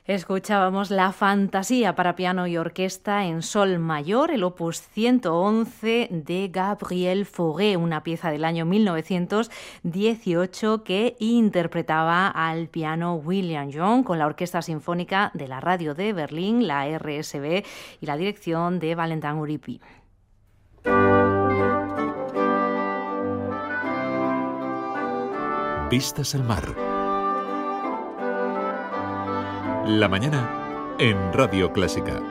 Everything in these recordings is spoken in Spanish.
Escuchábamos la Fantasía para piano y orquesta en sol mayor, el opus 111 de Gabriel Fauré, una pieza del año 1918 que interpretaba al piano William Young con la Orquesta Sinfónica de la Radio de Berlín, la RSB, y la dirección de Valentin Uripi. Vistas al mar. La mañana en Radio Clásica.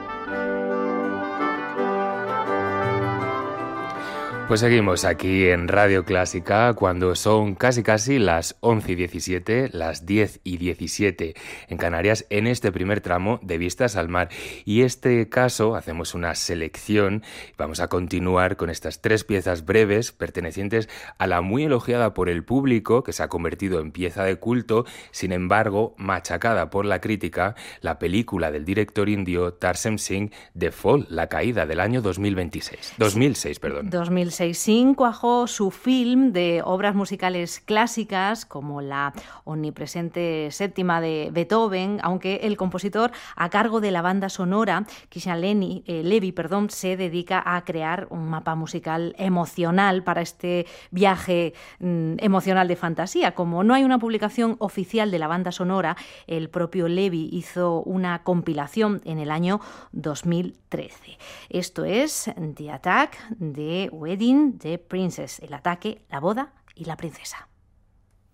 Pues seguimos aquí en Radio Clásica cuando son casi las 11:17, las 10:17 en Canarias, en este primer tramo de Vistas al Mar. Y este caso hacemos una selección. Vamos a continuar con estas 3 piezas breves pertenecientes a la muy elogiada por el público, que se ha convertido en pieza de culto, sin embargo machacada por la crítica, la película del director indio Tarsem Singh, The Fall, la caída, del año 2006. Singh cuajó su film de obras musicales clásicas como la omnipresente séptima de Beethoven, aunque el compositor a cargo de la banda sonora, Kishan Levy, se dedica a crear un mapa musical emocional para este viaje emocional de fantasía. Como no hay una publicación oficial de la banda sonora, el propio Levy hizo una compilación en el año 2013. Esto es The Attack, The Wedding, The Princess, el ataque, la boda y la princesa.